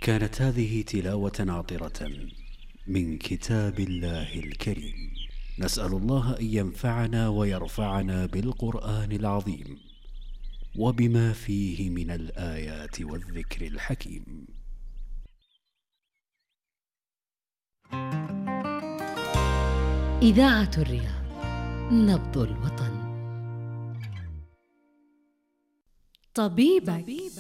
كانت هذه تلاوة عطرة من كتاب الله الكريم. نسأل الله أن ينفعنا ويرفعنا بالقرآن العظيم وبما فيه من الآيات والذكر الحكيم. إذاعة الرياض، نبض الوطن. طبيبك